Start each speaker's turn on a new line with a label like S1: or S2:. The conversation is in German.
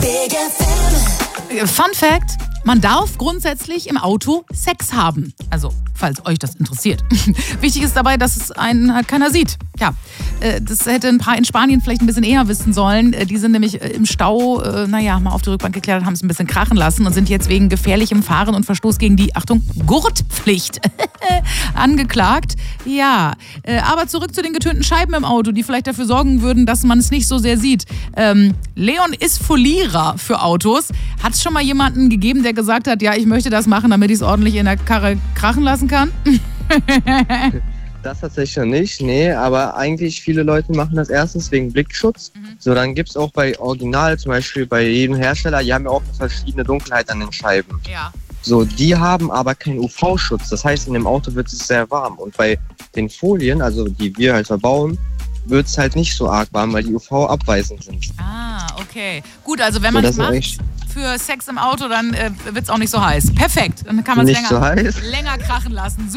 S1: Fun Fact: Man darf grundsätzlich im Auto Sex haben. Also, falls euch das interessiert. Wichtig ist dabei, dass es einen halt keiner sieht. Ja, das hätte ein paar in Spanien vielleicht ein bisschen eher wissen sollen. Die sind nämlich im Stau, mal auf die Rückbank geklettert, haben es ein bisschen krachen lassen und sind jetzt wegen gefährlichem Fahren und Verstoß gegen die, Achtung, Gurtpflicht angeklagt. Ja, aber zurück zu den getönten Scheiben im Auto, die vielleicht dafür sorgen würden, dass man es nicht so sehr sieht. Leon ist Folierer für Autos. Hat es schon mal jemanden gegeben, der gesagt hat, ja, ich möchte das machen, damit ich es ordentlich in der Karre krachen lassen kann?
S2: Das tatsächlich noch nicht, nee, aber eigentlich viele Leute machen das erstens wegen Blickschutz. So, dann gibt es auch bei Original, zum Beispiel bei jedem Hersteller, die haben ja auch verschiedene Dunkelheit an den Scheiben.
S1: Ja.
S2: So, die haben aber keinen UV-Schutz, das heißt, in dem Auto wird es sehr warm. Und bei den Folien, also die wir halt verbauen, wird es halt nicht so arg warm, weil die UV-abweisend sind.
S1: Ah, okay. Gut, also wenn man es macht für Sex im Auto, dann wird es auch nicht so heiß. Perfekt, dann kann man es länger krachen lassen.